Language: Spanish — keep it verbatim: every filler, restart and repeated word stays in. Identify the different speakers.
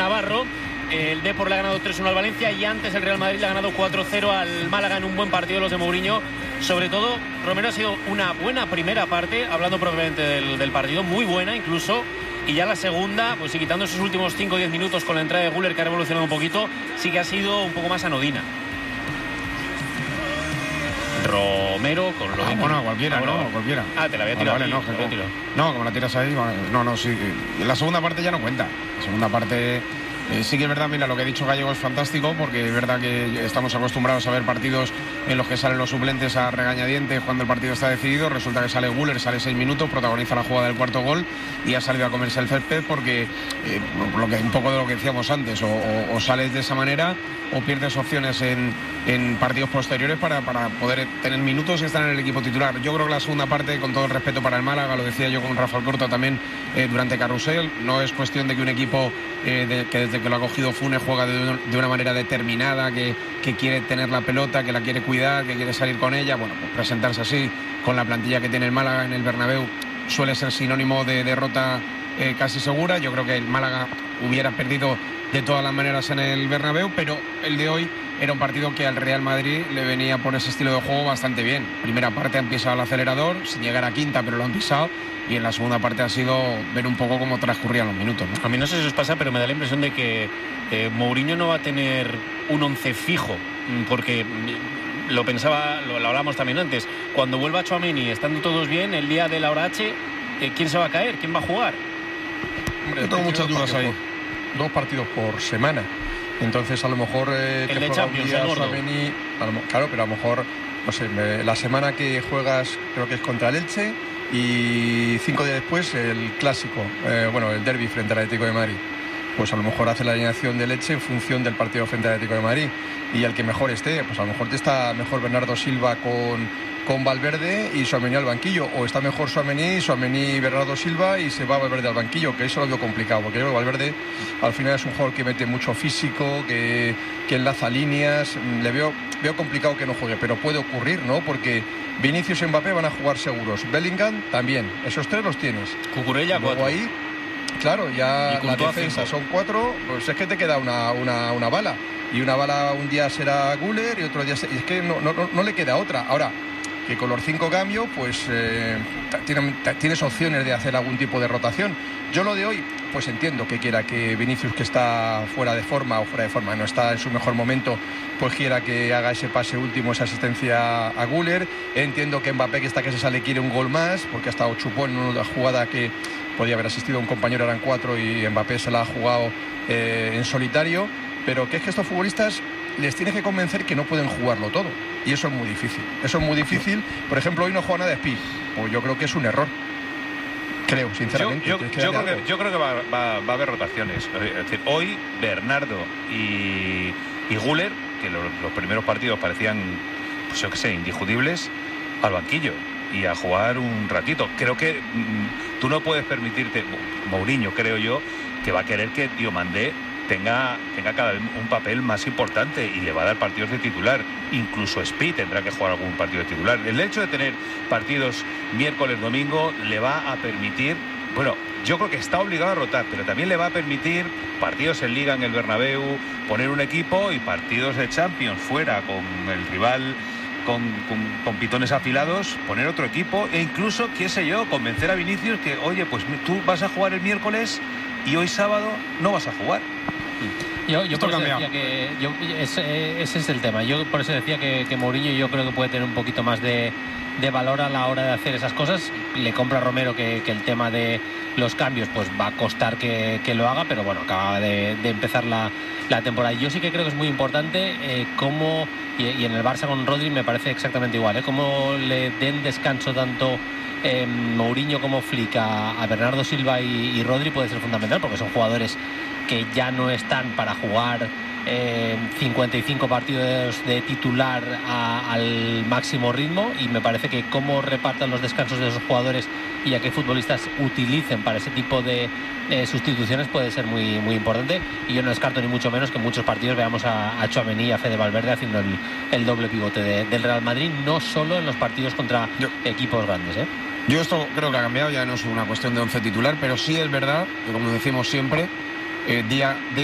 Speaker 1: Navarro. El Depor le ha ganado tres uno al Valencia y antes el Real Madrid le ha ganado cuatro cero al Málaga en un buen partido los de Mourinho. Sobre todo, Romero, ha sido una buena primera parte, hablando propiamente del, del partido, muy buena incluso. Y ya la segunda, pues sí, quitando esos últimos cinco o diez minutos con la entrada de Güler, que ha revolucionado un poquito, sí que ha sido un poco más anodina. Romero con lo
Speaker 2: ah,
Speaker 1: mismo.
Speaker 2: Bueno, cualquiera, ah, bueno. no, cualquiera.
Speaker 1: Ah, te la había tirado.
Speaker 2: Vale, vale, no, como, no, como la tiras ahí, no, no, sí. La segunda parte ya no cuenta. La segunda parte eh, sí que es verdad, mira, lo que ha dicho Gallego es fantástico, porque es verdad que estamos acostumbrados a ver partidos en los que salen los suplentes a regañadientes cuando el partido está decidido. Resulta que sale Güler, sale seis minutos, protagoniza la jugada del cuarto gol y ha salido a comerse el césped porque, eh, lo que, un poco de lo que decíamos antes, o, o, o sales de esa manera o pierdes opciones en, en partidos posteriores para, para poder tener minutos y estar en el equipo titular. Yo creo que la segunda parte, con todo el respeto para el Málaga, lo decía yo con Rafael Corta también eh, durante Carrusel, no es cuestión de que un equipo eh, de, que desde que lo ha cogido Funes juega de, de una manera determinada, que, que quiere tener la pelota, que la quiere cuidar, que quiere salir con ella. Bueno, pues presentarse así con la plantilla que tiene el Málaga en el Bernabéu suele ser sinónimo de derrota eh, casi segura. Yo creo que el Málaga hubiera perdido de todas las maneras en el Bernabéu, pero el de hoy era un partido que al Real Madrid le venía por ese estilo de juego bastante bien. Primera parte han pisado el acelerador, sin llegar a quinta, pero lo han pisado, y en la segunda parte ha sido ver un poco cómo transcurrían los minutos, ¿no?
Speaker 1: A mí no sé si os pasa, pero me da la impresión de que eh, Mourinho no va a tener un once fijo, porque lo pensaba, lo, lo hablamos también antes, cuando vuelva Tchouaméni, estando todos bien, el día de la hora H, eh, ¿quién se va a caer? ¿Quién va a jugar?
Speaker 3: Hombre, yo tengo muchas dudas ahí. Dos partidos por semana, entonces a lo mejor eh,
Speaker 1: el de Champions, el gordo.
Speaker 3: Tchouaméni, claro, pero a lo mejor, no sé, me, la semana que juegas creo que es contra el Elche y cinco días después el clásico, eh, bueno, el derbi frente al Atlético de Madrid. Pues a lo mejor hace la alineación del Elche en función del partido frente al Atlético de Madrid, y al que mejor esté, pues a lo mejor te está mejor Bernardo Silva con, con Valverde y Tchouaméni al banquillo, o está mejor Tchouaméni, Tchouaméni, Bernardo Silva y se va Valverde al banquillo, que eso lo veo complicado, porque yo creo que Valverde al final es un jugador que mete mucho físico, que, que enlaza líneas, le veo, veo complicado que no juegue, pero puede ocurrir, ¿no? Porque Vinicius y Mbappé van a jugar seguros, Bellingham también, esos tres los tienes.
Speaker 1: Cucurella,
Speaker 3: luego
Speaker 1: cuatro.
Speaker 3: Ahí, claro, ya la defensa son cuatro, pues es que te queda una, una, una bala, y una bala un día será Güler y otro día será, y es que no, no, no le queda otra. Ahora, que con los cinco cambios, pues eh, tienes, tienes opciones de hacer algún tipo de rotación. Yo lo de hoy, pues entiendo que quiera que Vinicius, que está fuera de forma o fuera de forma, no está en su mejor momento, pues quiera que haga ese pase último, esa asistencia a Güler. Entiendo que Mbappé, que está que se sale, quiere un gol más, porque ha estado chupón en una jugada que podía haber asistido a un compañero, eran cuatro, y Mbappé se la ha jugado eh, en solitario. Pero que es que estos futbolistas les tienes que convencer que no pueden jugarlo todo, y eso es muy difícil, eso es muy difícil. Por ejemplo, hoy no juega nada de Spi, pues yo creo que es un error, creo, sinceramente.
Speaker 4: Yo, yo, yo, creo, que, yo creo que va, va, va a haber rotaciones, es decir, hoy Bernardo y, y Güler, que los, los primeros partidos parecían, pues yo qué sé, indiscutibles, al banquillo y a jugar un ratito. Creo que mmm, tú no puedes permitirte, Mourinho creo yo, que va a querer que Diomandé tenga, tenga cada vez un papel más importante, y le va a dar partidos de titular. Incluso Spi tendrá que jugar algún partido de titular. El hecho de tener partidos miércoles, domingo, le va a permitir, bueno, yo creo que está obligado a rotar, pero también le va a permitir partidos en Liga en el Bernabéu, poner un equipo, y partidos de Champions fuera con el rival con, con, con pitones afilados, poner otro equipo, e incluso, qué sé yo, convencer a Vinicius que, oye, pues tú vas a jugar el miércoles y hoy sábado no vas a jugar.
Speaker 5: Yo, yo por eso decía que yo, ese, ese es el tema. Yo por eso decía que, que Mourinho, yo creo que puede tener un poquito más de, de valor a la hora de hacer esas cosas. Le compra a Romero que, que el tema de los cambios pues va a costar que, que lo haga, pero bueno, acaba de, de empezar la, la temporada. Yo sí que creo que es muy importante eh, cómo, y, y en el Barça con Rodri me parece exactamente igual, ¿eh? Cómo le den descanso tanto eh, Mourinho como Flick a, a Bernardo Silva y, y Rodri puede ser fundamental, porque son jugadores que ya no están para jugar eh, cincuenta y cinco partidos de titular a, al máximo ritmo, y me parece que cómo repartan los descansos de esos jugadores y a qué futbolistas utilicen para ese tipo de eh, sustituciones puede ser muy, muy importante. Y yo no descarto ni mucho menos que en muchos partidos veamos a, a Tchouaméni y a Fede Valverde haciendo el, el doble pivote de, del Real Madrid, no solo en los partidos contra yo, equipos grandes, ¿eh?
Speaker 2: Yo esto creo que ha cambiado, ya no es una cuestión de once titular, pero sí es verdad que, como decimos siempre, Eh, día, día